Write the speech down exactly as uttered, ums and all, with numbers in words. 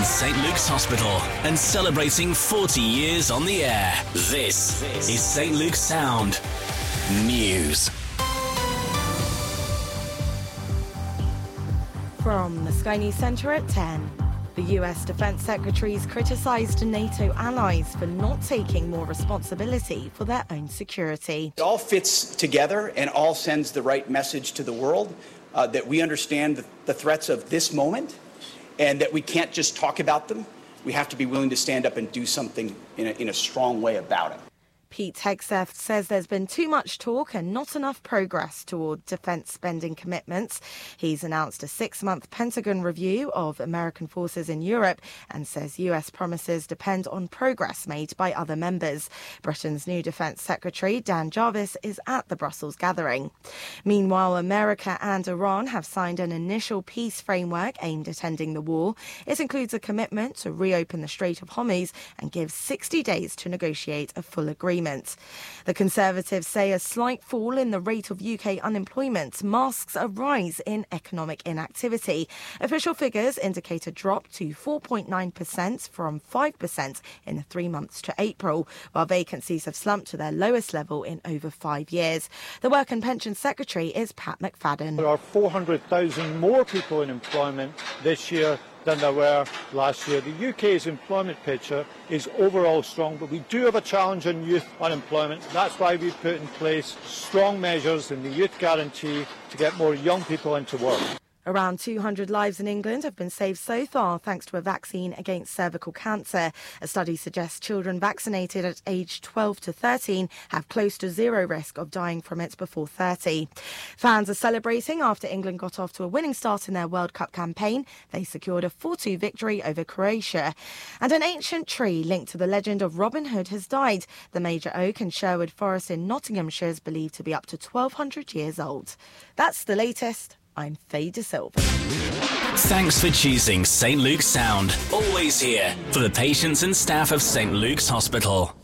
Saint Luke's Hospital and celebrating forty years on the air. This is Saint Luke's Sound News. From the Sky News Centre at ten. The U S Defence Secretary's criticised NATO allies for not taking more responsibility for their own security. It all fits together and all sends the right message to the world uh, that we understand the, the threats of this moment and that we can't just talk about them. We have to be willing to stand up and do something in a, in a strong way about it. Pete Hegseth says there's been too much talk and not enough progress toward defence spending commitments. He's announced a six-month Pentagon review of American forces in Europe and says U S promises depend on progress made by other members. Britain's new Defence Secretary, Dan Jarvis, is at the Brussels gathering. Meanwhile, America and Iran have signed an initial peace framework aimed at ending the war. It includes a commitment to reopen the Strait of Hormuz and gives sixty days to negotiate a full agreement. The Conservatives say a slight fall in the rate of U K unemployment masks a rise in economic inactivity. Official figures indicate a drop to four point nine percent from five percent in the three months to April, while vacancies have slumped to their lowest level in over five years. The Work and Pensions Secretary is Pat McFadden. There are four hundred thousand more people in employment this year than there were last year. The U K's employment picture is overall strong, but we do have a challenge on youth unemployment. That's why we've put in place strong measures in the Youth Guarantee to get more young people into work. Around two hundred lives in England have been saved so far thanks to a vaccine against cervical cancer. A study suggests children vaccinated at age twelve to thirteen have close to zero risk of dying from it before thirty. Fans are celebrating after England got off to a winning start in their World Cup campaign. They secured a four two victory over Croatia. And an ancient tree linked to the legend of Robin Hood has died. The major oak in Sherwood Forest in Nottinghamshire is believed to be up to twelve hundred years old. That's the latest. I'm Faye De Silva. Thanks for choosing Saint Luke's Sound. Always here for the patients and staff of Saint Luke's Hospital.